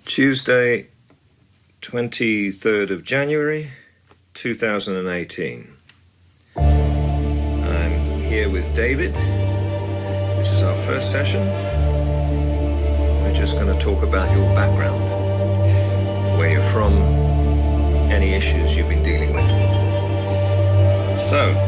Tuesday, 23rd of January 2018. I'm here with David. This is our first session. We're just going to talk about your background, where you're from, any issues you've been dealing with. So,